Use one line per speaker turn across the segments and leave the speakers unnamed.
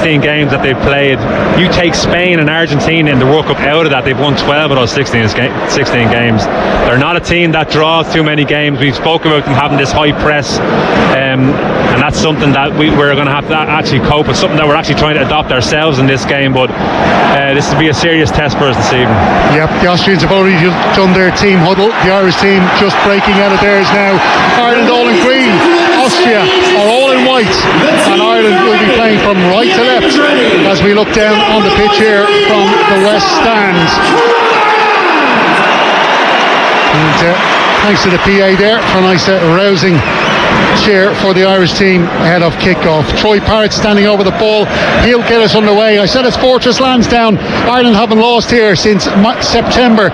16 games that they've played, you take Spain and Argentina in the World Cup out of that, they've won 12 of those 16 games. They're not a team that draws too many games. We've spoken about them having this high press, and that's something that we're going to have to actually cope with, something that we're actually trying to adopt ourselves in this game. But this will be a serious test for us this evening.
Yep, the Austrians have already done their team huddle. The Irish team just breaking out of theirs now. Ireland all in green, Austria are all in white, and Ireland will be playing from right to left as we look down on the pitch here from the West Stand. And thanks to the PA there for a nice rousing cheer for the Irish team ahead of kick-off. Troy Parrott standing over the ball. He'll get us underway. I said it's Fortress Lansdowne. Ireland haven't lost here since September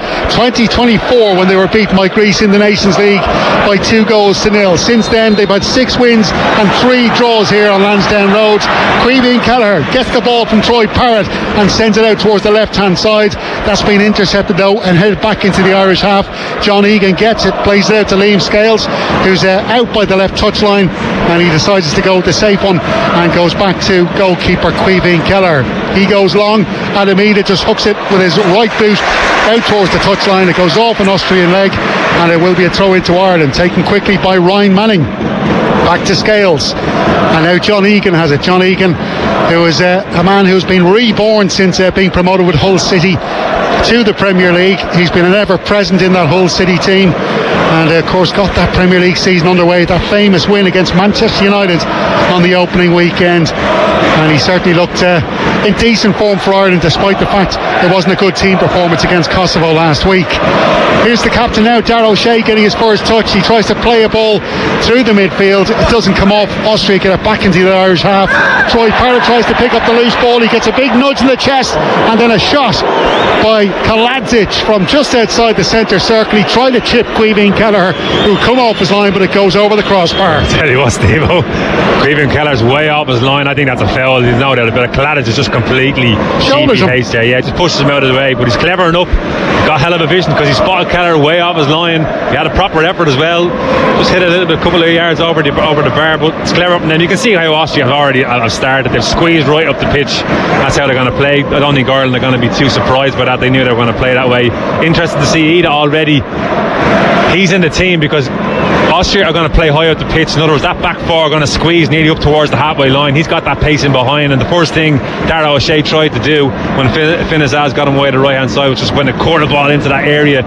2024 when they were beaten by Greece in the Nations League by 2-0. Since then they've had 6 wins and 3 draws here on Lansdowne Road. Caoimhín Kelleher gets the ball from Troy Parrott and sends it out towards the left-hand side. That's been intercepted though and headed back into the Irish half. John Egan gets it, plays it out to Liam Scales, who's out by the left touchline, and he decides to go with the safe one and goes back to goalkeeper Caoimhín Kelleher. He goes long. Adamida just hooks it with his right boot out towards the touchline. It goes off an Austrian leg, and it will be a throw into Ireland, taken quickly by Ryan Manning. Back to Scales, and now John Egan has it. John Egan, who is a man who's been reborn since being promoted with Hull City to the Premier League. He's been an ever-present in that Hull City team, and of course got that Premier League season underway, that famous win against Manchester United on the opening weekend, and he certainly looked in decent form for Ireland, despite the fact it wasn't a good team performance against Kosovo last week. Here's the captain now, Darragh O'Shea, getting his first touch. He tries to play a ball through the midfield. It doesn't come off. Austria get it back into the Irish half. Troy Parrott tries to pick up the loose ball. He gets a big nudge in the chest, and then a shot by Kaladzic from just outside the centre circle. He tried to chip Caoimhín Kelleher, who come off his line, but it goes over the crossbar.
Tell you what, Steve-o, Caoimhín Kelleher's way off his line. I think that's a foul. There's no doubt about it. Kaladzic is just completely
shoulders him.
Yeah, just pushes him out of the way, but he's clever enough. Got hell of a vision because he spotted Kelleher way off his line. He had a proper effort as well. Just hit a little bit, a couple of yards over the bar, but it's clever. And then you can see how Austria have already started. They've squeezed right up the pitch. That's how they're going to play. I don't think Ireland are going to be too surprised by that. They knew they were going to play that way. Interested to see Ida already. He's in the team because Austria are going to play high up the pitch. In other words, that back four are going to squeeze nearly up towards the halfway line. He's got that pace in behind, and the first thing Darragh O'Shea tried to do when Finn Azaz got him away to the right hand side was just when the corner ball into that area.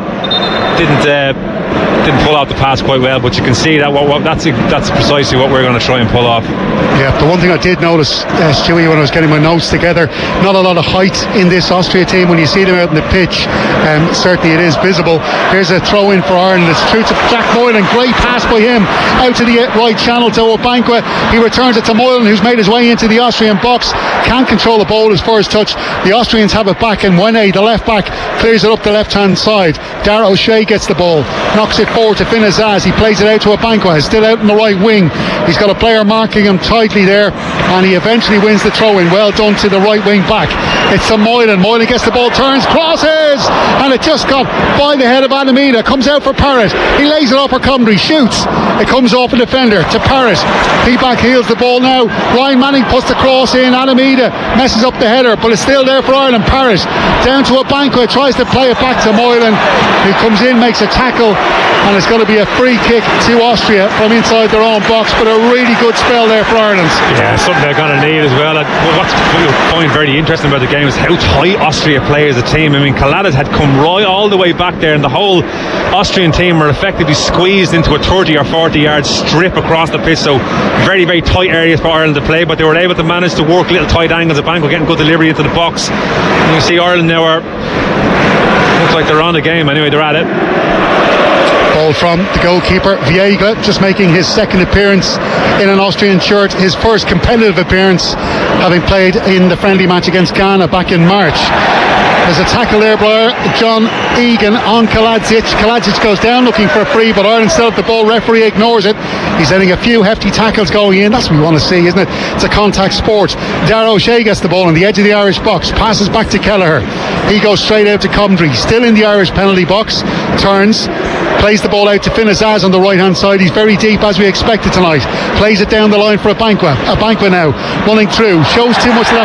Didn't pull out the pass quite well, but you can see that that's precisely what we're going to try and pull off.
Yeah, the one thing I did notice, Stewie, when I was getting my notes together, not a lot of height in this Austria team. When you see them out on the pitch, certainly it is visible. Here's a throw in for Ireland. It's through to Jack Moylan. Great pass by him out to the right channel to Obankwa. He returns it to Moylan, who's made his way into the Austrian box. Can't control the ball his first touch. The Austrians have it back, and Wene, the left back, clears it up the left hand side. Darragh O'Shea gets the ball, knocks it forward to Finn Azaz. He plays it out to Obankwa, still out in the right wing. He's got a player marking him tightly there, and he eventually wins the throw in. Well done to the right wing back. It's to Moylan. Moylan gets the ball, turns, crosses, and it just got by the head of Adamida. Comes out for Parrott. He lays it off for Cumdry, shoots. It comes off a defender to Parrott. He back heels the ball now. Ryan Manning puts the cross in. Adamida messes up the header, but it's still there for Ireland. Parrott down to Obankwa, tries to play it back to Moylan, who comes in, makes a tackle, and it's going to be a free kick to Austria from inside their own box. But a really good spell there for Ireland.
Yeah, something they're going to need as well. What's I find very interesting about the game is how tight Austria play as a team. I mean, Kaladzic had come right all the way back there, and the whole Austrian team were effectively squeezed into a 30 or 40 yard strip across the pitch. So very, very tight areas for Ireland to play, but they were able to manage to work little tight angles. Obankwa getting good delivery into the box. And you see Ireland now looks like they're on the game anyway. They're at it.
Ball from the goalkeeper Viega, just making his second appearance in an Austrian shirt, his first competitive appearance, having played in the friendly match against Ghana back in March. There's a tackle there by John Egan on Kaladzic. Kaladzic goes down looking for a free, but Ireland still have the ball. Referee ignores it. He's letting a few hefty tackles going in. That's what we want to see, isn't it? It's a contact sport. Darragh O'Shea gets the ball on the edge of the Irish box, passes back to Kelleher. He goes straight out to Cumdry, still in the Irish penalty box, turns, plays the ball out to Finn Azaz on the right hand side. He's very deep as we expected tonight. Plays it down the line for Obankwa. Obankwa now running through, shows too much left